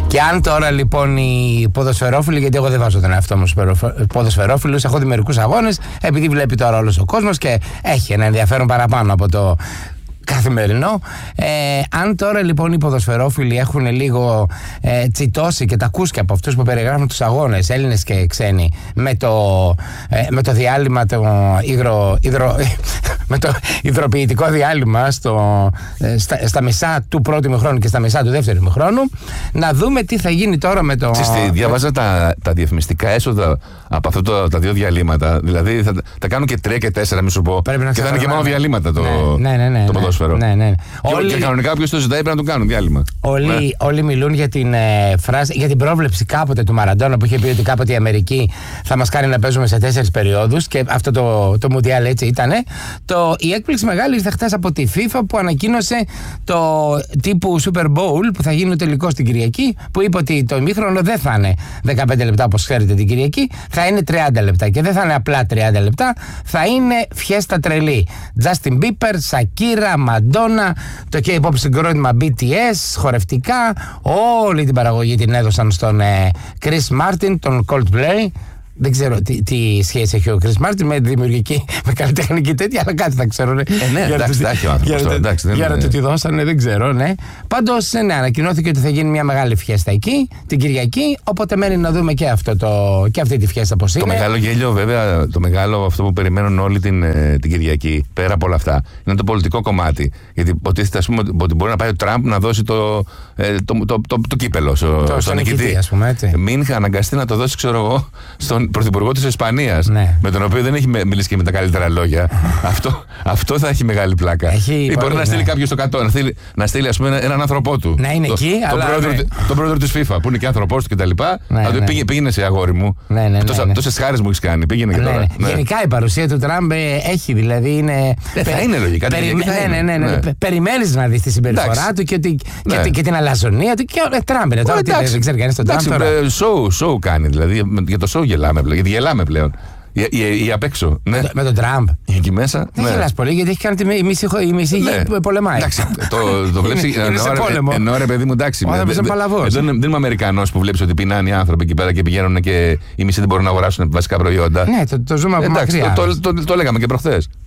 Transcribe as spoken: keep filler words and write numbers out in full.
Και αν τώρα λοιπόν οι ποδοσφαιρόφιλοι, γιατί εγώ δεν βάζω τον εαυτό μου στους ποδοσφαιρόφιλους, έχω δει μερικούς αγώνες, επειδή βλέπει τώρα όλος ο κόσμος και έχει ένα ενδιαφέρον παραπάνω από το καθημερινό. Ε, αν τώρα λοιπόν οι ποδοσφαιρόφιλοι έχουν λίγο ε, τσιτώσει και τα κούσκια από αυτούς που περιγράφουν τους αγώνες, Έλληνες και ξένοι, με το, ε, με το διάλειμμα, το υδρο, υδρο, με το υδροποιητικό διάλειμμα στο, ε, στα, στα μισά του πρώτου ημιχρόνου και στα μισά του δεύτερου ημιχρόνου, να δούμε τι θα γίνει τώρα με το... Ξέρετε, διάβαζα τα, τα διαφημιστικά έσοδα από αυτά το, τα δύο διαλύματα. Δηλαδή θα τα κάνουν και τρία και τέσσερα, μη σου πω. Και θα είναι και μόνο διαλύματα το, ναι, ναι, ναι, το ναι. ποδόσφαιρο. Ναι, ναι. Και, όλοι, και κανονικά όποιος το ζητάει πρέπει να το κάνουν διάλειμμα. Όλοι, ναι. όλοι μιλούν για την, ε, φράση, για την πρόβλεψη κάποτε του Μαραντόνα που είχε πει ότι κάποτε η Αμερική θα μας κάνει να παίζουμε σε τέσσερις περιόδους και αυτό το, το Μουντιάλ έτσι ήτανε. Το, η έκπληξη μεγάλη ήρθε χτες από τη FIFA που ανακοίνωσε το τύπου Super Bowl που θα γίνει ο τελικός την Κυριακή, που είπε ότι το ημίχρονο δεν θα είναι δεκαπέντε λεπτά όπως ξέρετε την Κυριακή, θα είναι τριάντα λεπτά και δεν θα είναι απλά τριάντα λεπτά, θα είναι φιέστα τρελή. Justin Bieber, Shakira, Madonna, το K-pop συγκρότημα μπι τι ες, χορευτικά, όλη την παραγωγή την έδωσαν στον ε, Chris Martin, τον Coldplay. Δεν ξέρω τι, τι σχέση έχει ο Chris Martin με δημιουργική, με καλλιτεχνική τέτοια, αλλά κάτι θα ξέρω. Ναι, ε, ναι, εντάξει, τα έχει ο άνθρωπος. Για να του τη δώσανε, δεν ξέρω, ναι. Πάντως, ναι, ανακοινώθηκε ότι θα γίνει μια μεγάλη φιέστα εκεί, την Κυριακή, οπότε μένει να δούμε και, αυτό το, και αυτή τη φιέστα πώς είναι. Το μεγάλο γέλιο, βέβαια, το μεγάλο αυτό που περιμένουν όλοι την, την Κυριακή, πέρα από όλα αυτά, είναι το πολιτικό κομμάτι. Γιατί υποτίθεται, ας πούμε, ότι μπορεί να πάει ο Τραμπ να δώσει το, το, το, το, το, το κύπελο στο, το, στον νικητή. Μην αναγκαστεί να το δώσει, ξέρω εγώ, στον πρωθυπουργό της Ισπανίας, ναι. με τον οποίο δεν έχει μιλήσει και με τα καλύτερα λόγια. αυτό, αυτό θα έχει μεγάλη πλάκα. Έχει, ή μπορεί ναι. να στείλει κάποιο στο κατώ, να στείλει, να στείλει ας πούμε, έναν άνθρωπό του. Να είναι το, εκεί, τον, αλλά. πρόεδρο, ναι. τον πρόεδρο της FIFA, που είναι και άνθρωπός του κτλ. Ναι, ναι. πήγε, πήγαινε σε αγόρι μου. Ναι, ναι, ναι, ναι. Τόσες χάρες μου έχεις κάνει. Πήγαινε και ναι, τώρα. Ναι. Ναι. Γενικά η παρουσία του Τραμπ έχει, δηλαδή είναι. Ε, θα είναι λογικά. Περιμένεις να δεις τη συμπεριφορά του και την αλαζονία του. Και ο Τραμπ είναι τώρα. Δεν ξέρει κανείς τον Τραμπ. Show κάνει δηλαδή. Για το show γελάμε πλέον. Γιατί γελάμε πλέον. Ή απ' έξω. Ναι. Με τον Τραμπ. Εκεί μέσα. Δεν ναι. γελάς πολύ γιατί έχει κάνει τη μισή, η μισή ναι. γη πολεμάει. Εντάξει, το, το βλέπεις. είναι, είναι σε πόλεμο. Ενώ ρε παιδί μου, εντάξει. Ο άνθρωπος είναι παλαβός. Δεν είμαι Αμερικανός που βλέπεις ότι πεινάνε οι άνθρωποι εκεί πέρα και πηγαίνουν και οι μισοί δεν μπορούν να αγοράσουν βασικά προϊόντα. Ναι, το, το ζούμε από εντάξει, μακριά. Το, το, το, το, το λέγαμε και προχθές.